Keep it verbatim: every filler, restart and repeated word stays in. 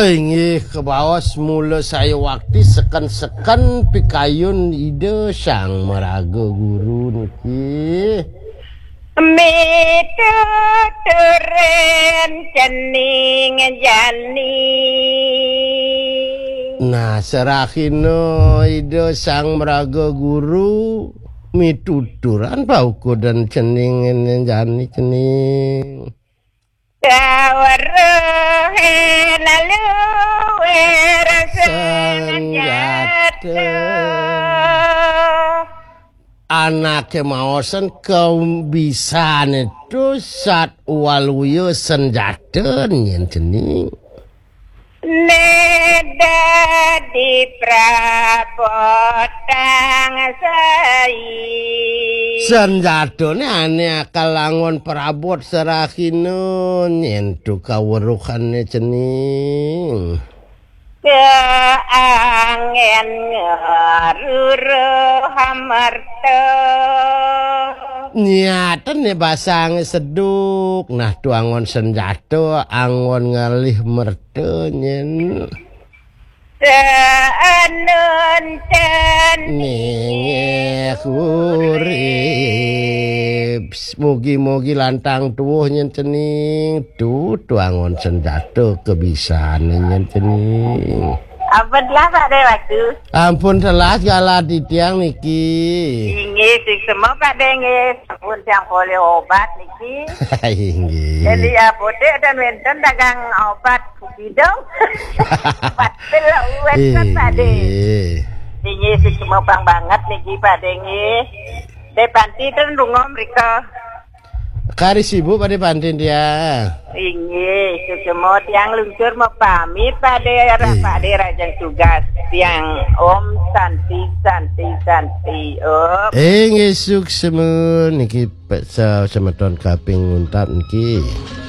Inggih ke bawah semula saya waktu sekan-sekan pikayun ide sang meraga guru niki. Mitu turen cening jani. Nah serakino ide sang meraga guru mituturan pauku dan cening jani cening. Tawaruhe lalu senjata anaknya maosan kau bisa itu saat waluyo senjata nyen cening neda di prabotang sai senjata ni ane kalangon perabot serakino nyentu kawerukannya cening keangen ngeruru hamarto nyata nih basang seduk nah tu angon senjata angon ngalih mertenyen Tanun Nih kurip mugi-mugi lantang tuh nyen cening tuh tuangon senjata kebisaan nyen cening apa telah Pak De waktu ampun telah segala di tiang niki ingi sih semua Pak De ngi ampun yang boleh obat niki ingi jadi apotek dan wenten dagang obat bidong obat pil wenten Pak De ingi sih semua bang banget niki Pak De ngi de panti dan rungo mereka kari sibuk pada pantin dia ingi semua tiang luncur mau pamit Pak De Pak De rajang tugas tiang Om Santi Santi Santi Om ingi suk semua niki pesa semeton kaping untap niki